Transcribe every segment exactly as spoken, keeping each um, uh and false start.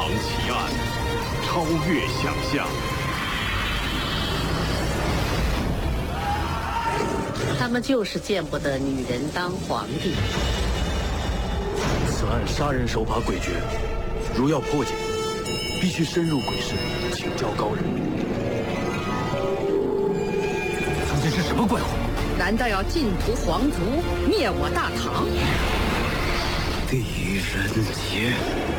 藏奇案，超越想象。 他们就是见不得女人当皇帝。 此案杀人手法诡谲，如要破解，必须深入鬼市，请教高人。从前是什么怪物？ 难道要尽屠皇族，灭我大唐？ 狄仁杰。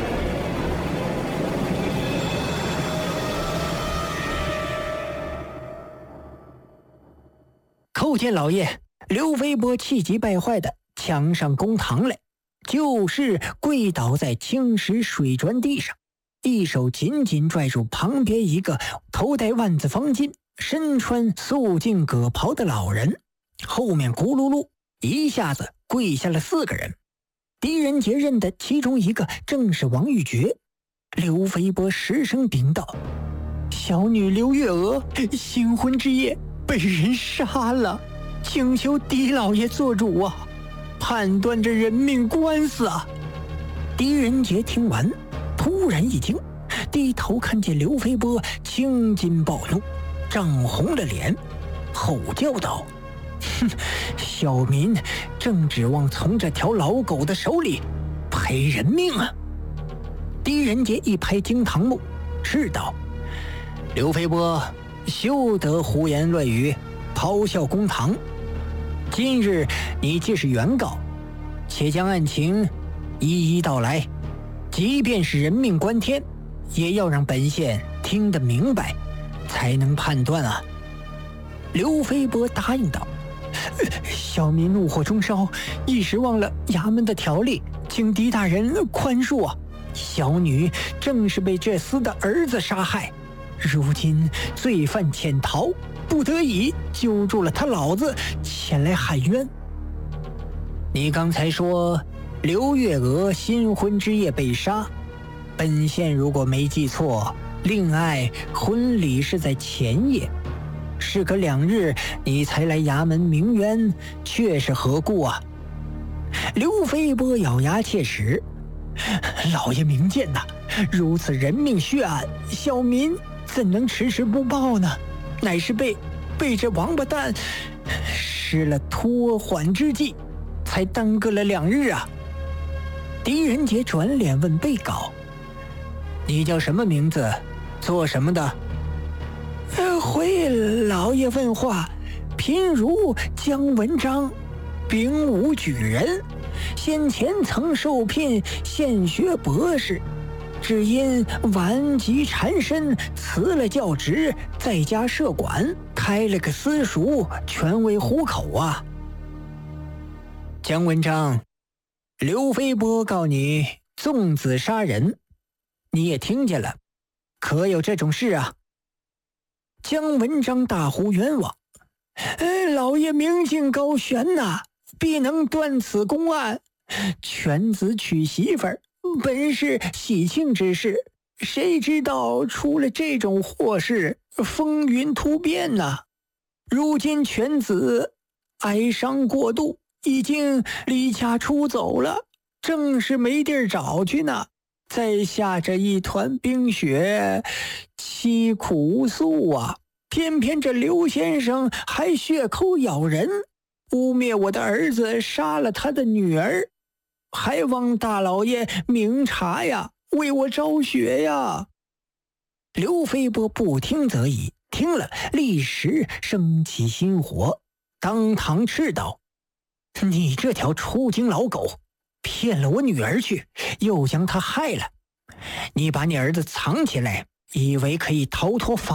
叩见老爷！刘飞波气急败坏的抢上公堂来，就是跪倒在青石水砖地上，一手紧紧拽住旁边一个头戴万字方巾、身穿素净葛袍的老人，后面咕噜噜一下子跪下了四个人。狄仁杰认的其中一个正是王玉珏。刘飞波失声禀道：小女刘月娥新婚之夜被人杀了，请求狄老爷做主啊，判断这人命官司啊！狄仁杰听完，突然一惊，低头看见刘飞波青筋暴怒，涨红了脸，吼叫道：哼，小民正指望从这条老狗的手里赔人命啊！狄仁杰一拍惊堂木，斥道：刘飞波，休得胡言乱语，咆哮公堂。今日你既是原告，且将案情一一道来，即便是人命关天，也要让本县听得明白，才能判断啊。刘飞波答应道：小民怒火中烧，一时忘了衙门的条例，请狄大人宽恕啊！小女正是被这厮的儿子杀害，如今罪犯潜逃，不得已揪住了他老子前来喊冤。你刚才说刘月娥新婚之夜被杀，本县如果没记错，令爱婚礼是在前夜，事隔两日你才来衙门鸣冤，却是何故啊？刘飞波咬牙切齿：老爷明鉴呐，如此人命血案，小民怎能迟迟不报呢？乃是被被这王八蛋施了拖缓之计，才耽搁了两日啊！狄仁杰转脸问被告：你叫什么名字？做什么的？呃，回老爷问话，贫如姜文章，丙午举人，先前曾受聘县学博士，只因顽疾缠身，辞了教职，在家设馆，开了个私塾，全为糊口啊。姜文章，刘飞波告你纵子杀人，你也听见了，可有这种事啊？姜文章大呼冤枉：哎，老爷明镜高悬呐、啊，必能断此公案。犬子娶媳妇儿本是喜庆之事，谁知道出了这种祸事，风云突变呐、啊！如今犬子哀伤过度，已经离家出走了，正是没地儿找去呢。再下着一团冰雪，凄苦无诉啊！偏偏这刘先生还血口咬人，污蔑我的儿子杀了他的女儿，还望大老爷明察呀，为我昭雪呀！刘飞波不听则已，听了立时升起心火，当堂斥道：你这条出京老狗，骗了我女儿去，又将她害了，你把你儿子藏起来，以为可以逃脱法